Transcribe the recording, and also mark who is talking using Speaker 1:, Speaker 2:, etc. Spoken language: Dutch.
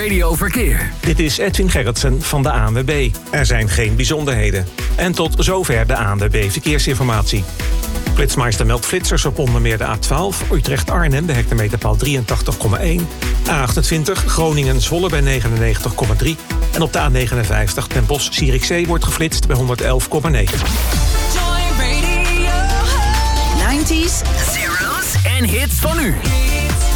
Speaker 1: Radio Verkeer.
Speaker 2: Dit is Edwin Gerritsen van de ANWB. Er zijn geen bijzonderheden. En tot zover de ANWB Verkeersinformatie. Flitsmeister meldt flitsers op onder meer de A12, Utrecht-Arnhem, de hectometerpaal 83,1. A28, Groningen-Zwolle bij 99,3. En op de A59, Den Bosch-Zierikzee wordt geflitst bij 111,9.
Speaker 3: Joy Radio.
Speaker 1: 90s, zeros en hits van nu.